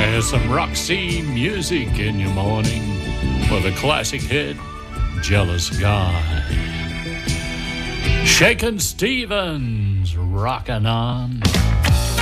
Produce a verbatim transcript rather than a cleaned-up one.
There's some Roxy music in your morning with a classic hit, Jealous Guy. Shakin' Stevens, rockin' on.